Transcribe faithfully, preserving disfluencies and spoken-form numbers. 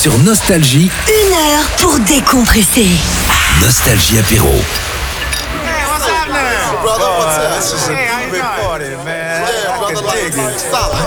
sur Nostalgie. Une heure pour décompresser. Nostalgie apéro. Hey, what's happening? Brother, what's up? This is a big party, man. Yeah, brother, like, stop.